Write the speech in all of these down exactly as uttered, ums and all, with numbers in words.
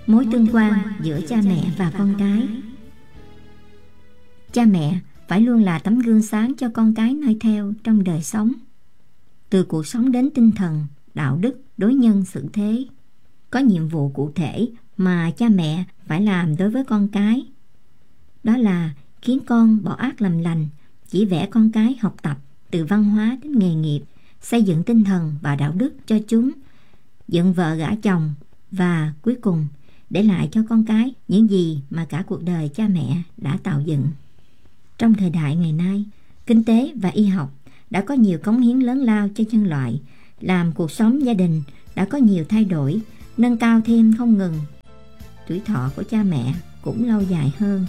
mối tương quan giữa cha mẹ và con cái. Cha mẹ phải luôn là tấm gương sáng cho con cái noi theo trong đời sống, từ cuộc sống đến tinh thần, đạo đức, đối nhân xử thế. Có nhiệm vụ cụ thể mà cha mẹ phải làm đối với con cái. Đó là khiến con bỏ ác làm lành, chỉ vẽ con cái học tập từ văn hóa đến nghề nghiệp, xây dựng tinh thần và đạo đức cho chúng, dựng vợ gả chồng, và cuối cùng để lại cho con cái những gì mà cả cuộc đời cha mẹ đã tạo dựng. Trong thời đại ngày nay, kinh tế và y học đã có nhiều cống hiến lớn lao cho nhân loại, làm cuộc sống gia đình đã có nhiều thay đổi, nâng cao thêm không ngừng. Tuổi thọ của cha mẹ cũng lâu dài hơn.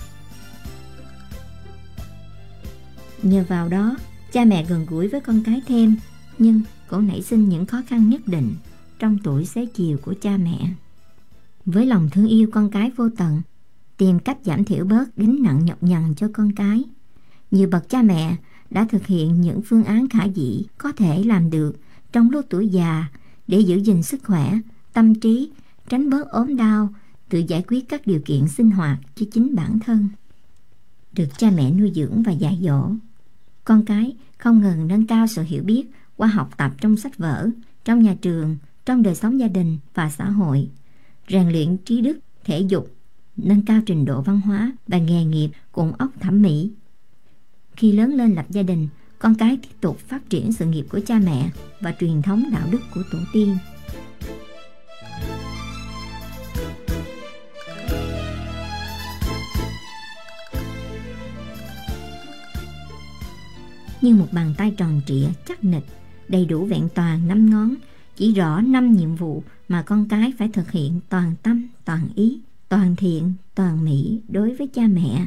Nhờ vào đó, cha mẹ gần gũi với con cái thêm, nhưng cũng nảy sinh những khó khăn nhất định trong tuổi xế chiều của cha mẹ. Với lòng thương yêu con cái vô tận, tìm cách giảm thiểu bớt gánh nặng nhọc nhằn cho con cái, nhiều bậc cha mẹ đã thực hiện những phương án khả dĩ có thể làm được trong lúc tuổi già để giữ gìn sức khỏe, tâm trí, tránh bớt ốm đau, tự giải quyết các điều kiện sinh hoạt cho chính bản thân. Được cha mẹ nuôi dưỡng và dạy dỗ, con cái không ngừng nâng cao sự hiểu biết qua học tập trong sách vở, trong nhà trường, trong đời sống gia đình và xã hội, rèn luyện trí đức, thể dục, nâng cao trình độ văn hóa và nghề nghiệp cùng óc thẩm mỹ. Khi lớn lên lập gia đình, con cái tiếp tục phát triển sự nghiệp của cha mẹ và truyền thống đạo đức của tổ tiên. Như một bàn tay tròn trịa, chắc nịch, đầy đủ vẹn toàn năm ngón, chỉ rõ năm nhiệm vụ mà con cái phải thực hiện toàn tâm, toàn ý, toàn thiện, toàn mỹ đối với cha mẹ.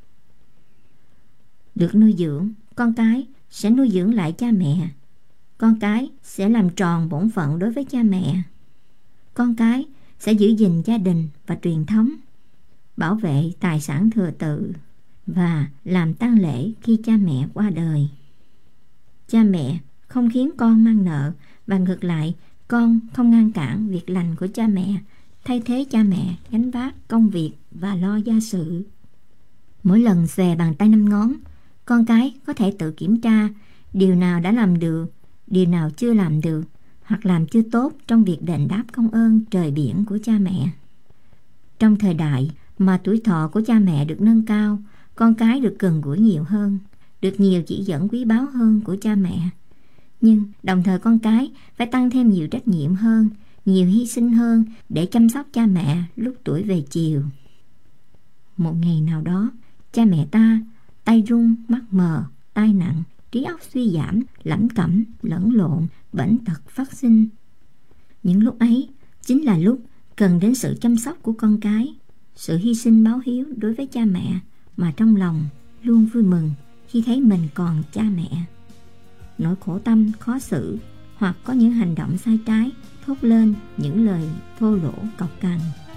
Được nuôi dưỡng, con cái sẽ nuôi dưỡng lại cha mẹ. Con cái sẽ làm tròn bổn phận đối với cha mẹ. Con cái sẽ giữ gìn gia đình và truyền thống, bảo vệ tài sản thừa tự và làm tang lễ khi cha mẹ qua đời. Cha mẹ không khiến con mang nợ, và ngược lại, con không ngăn cản việc lành của cha mẹ, thay thế cha mẹ gánh vác công việc và lo gia sự. Mỗi lần xòe bàn tay năm ngón, con cái có thể tự kiểm tra điều nào đã làm được, điều nào chưa làm được, hoặc làm chưa tốt trong việc đền đáp công ơn trời biển của cha mẹ. Trong thời đại mà tuổi thọ của cha mẹ được nâng cao, con cái được gần gũi nhiều hơn, được nhiều chỉ dẫn quý báu hơn của cha mẹ. Nhưng đồng thời con cái phải tăng thêm nhiều trách nhiệm hơn, nhiều hy sinh hơn để chăm sóc cha mẹ lúc tuổi về chiều. Một ngày nào đó, cha mẹ ta tay run, mắt mờ, tai nặng, trí óc suy giảm, lẩm cẩm, lẫn lộn, bệnh tật phát sinh. Những lúc ấy chính là lúc cần đến sự chăm sóc của con cái, sự hy sinh báo hiếu đối với cha mẹ, mà trong lòng luôn vui mừng khi thấy mình còn cha mẹ. Nỗi khổ tâm khó xử, hoặc có những hành động sai trái, thốt lên những lời thô lỗ cộc cằn.